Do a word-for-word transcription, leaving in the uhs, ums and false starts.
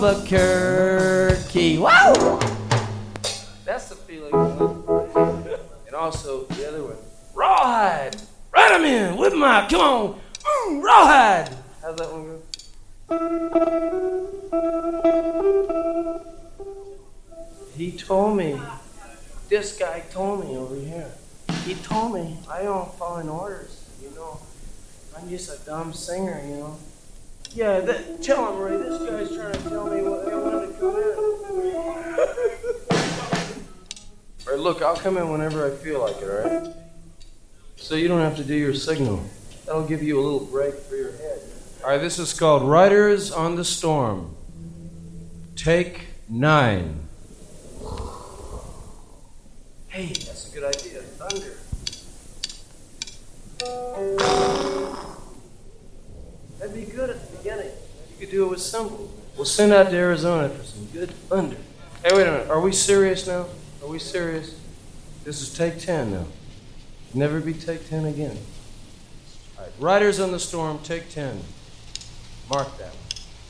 Albuquerque. Wow! That's the feeling. And also the other one. Rawhide. Right, I'm in. With my, come on. Mm, rawhide. How's that one go? He told me. This guy told me over here. He told me I don't follow orders, you know. I'm just a dumb singer, you know. Yeah, that, tell him, Ray, this guy's trying to tell me what they want to come in. All right, look, I'll come in whenever I feel like it, all right? So you don't have to do your signal. That'll give you a little break for your head. All right, this is called Riders on the Storm. Take nine. Hey, that's a good idea. Thunder. That'd be good at the beginning. You could do it with cymbals. We'll send out to Arizona for some good thunder. Hey, wait a minute. Are we serious now? Are we serious? This is take ten now. Never be take ten again. All right. Riders on the Storm, take ten. Mark that one.